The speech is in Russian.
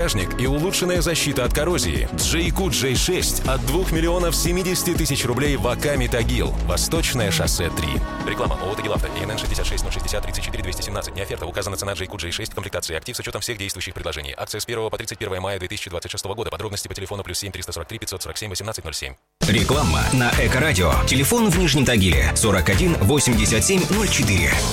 багажник и улучшенная защита от коррозии. Джейку J6 от 2 миллионов 70 тысяч рублей в АК «Метагил». Восточное шоссе 3. Реклама. ООО «Тагилавто». ИНН 66 060 34 217. Не оферта. Указана цена Джейку J6 в комплектации актив с учетом всех действующих предложений. Акция с 1 по 31 мая 2026 года. Подробности по телефону +7 343 547 1807. Реклама на Эко-радио. Телефон в Нижнем Тагиле 41 87 04.